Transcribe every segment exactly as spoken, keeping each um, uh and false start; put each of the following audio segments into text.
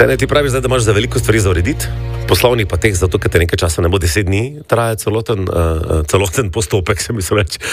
Se ne ti praviš, da imaš za veliko stvari za urediti, poslovnih pa teh, zato ker te nekaj časa ne bo deset dni, traja celoten, uh, celoten postopek, se mi se reče.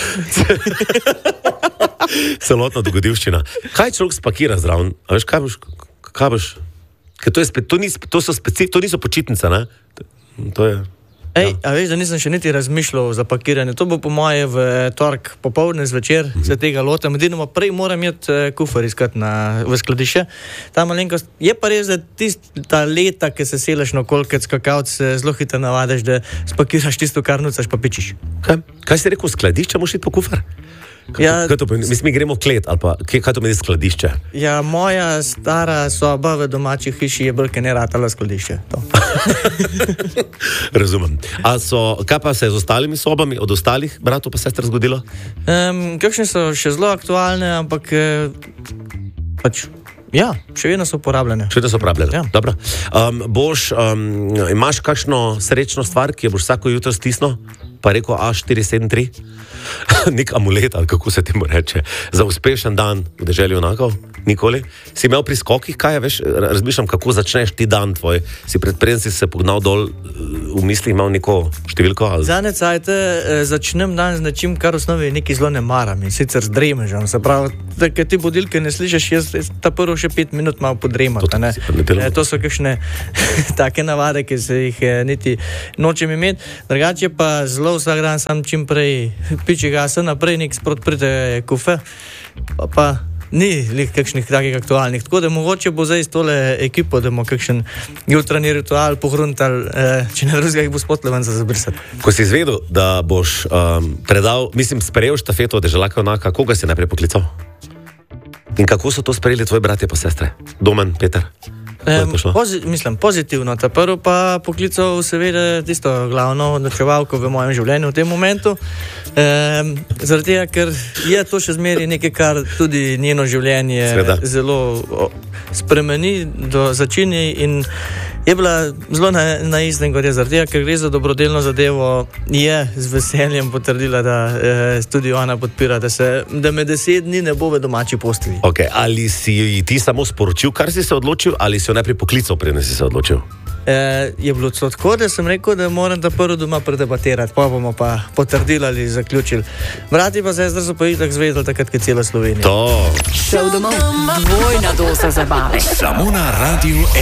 Celotna dogodivščina. Kaj človek spakira zraven? A veš, kaj boš, kaj boš? Ker to, je spe, to, nis, to, so speci, to niso počitnice, ne? To je... Ej, a veš, da nisem še niti razmišljal za pakiranje. To bo po moje v torek popoldne zvečer, mm-hmm. se tega lotam. Edino prej moram jeti uh, kufer iskati na, v skladišče. Ta malenkost, je pa res, da tista leta, ki se seleš na kolkec kakavc, se zelo hitro navadiš, da spakiraš tisto, kar nucaš, pa pičiš. Kaj, kaj si rekel, skladišče moš iti po kufer? Kaj, ja, kaj to pomeni? Mislim, mi gremo v klet, ali pa kaj to meni skladišče? Ja, moja stara soba v domači hiši je bolj, ker ne ratala skladišče. Razumem. A so, kaj pa se je z ostalimi sobami, od ostalih bratov pa sester zgodilo? Um, kakšne so še zelo aktualne, ampak eh, pač, ja, še vedno so uporabljene. Še vedno so uporabljene, ja. Dobro. Um, boš, um, imaš kakšno srečno stvar, ki jo boš vsako jutro stisnil, pa rekel A štiri sedem tri? Nek amulet, ali kako se temu reče, za uspešen dan v deželi junakov? Nikoli? Si imel pri skokih, kaj je, veš, razmišljam, kako začneš ti dan tvoj, si pred preden si se pognal dol, v mislih imel neko številko? Ali... Zadnje cajte eh, začnem dan z nečim, kar v osnovi nekaj zelo ne maram, in sicer z dremežem, se pravi, da ker ti budilke ne slišiš, jaz, jaz ta prvo še pet minut malo podremat, ne? E, to so kakšne take navade, ki se jih eh, niti nočem imeti, drugače pa zelo vsak dan sam čim prej piči gasa naprej, nek sprot pride kufe, pa pa ni lih kakšnih takih aktualnih, tako da mogoče bo zdaj s tole ekipo, da bomo kakšen jutranji ritual pohruntal, eh, če ne drugega jih bo spotlevan za zabrisati. Ko si izvedel, da boš um, predal, mislim, sprejel štafeto od deželaka junaka, koga si najprej poklical? In kako so to sprejeli tvoji bratje pa sestre? Domen, Peter? Um, pozi, mislim, pozitivno. Ta prvo pa poklical seveda tisto glavno odločevalko v mojem življenju v tem momentu. Um, zaradi tega, ker je to še zmeraj nekaj, kar tudi njeno življenje Sveda. zelo o, spremeni do začini in je bila zelo na, na istem kot je, zaradi tega, ker gre za dobrodelno zadevo, je z veseljem potrdila, da eh, tudi ona podpira, da, se, da me deset dni ne bo v domači postelji. Okay, ali si ti samo sporočil, kar si se odločil, ali si jo najprej poklical, preden si se odločil? Eh, je bilo tako, da sem rekel, da moram ta prvo doma predebatirati, pa bomo pa potrdili ali zaključili. Brati pa sestra so pa itak zvedeli takrat, kot cela Slovenija. To. Šel domov, dvojna doza zabave. Samo na radiju